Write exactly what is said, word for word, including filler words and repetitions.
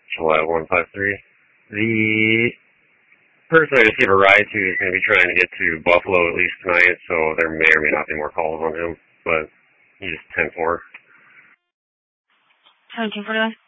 July one five three. The person I just gave a ride to is going to be trying to get to Buffalo at least tonight, so there may or may not be more calls on him, but he's ten four. seventeen forty-one.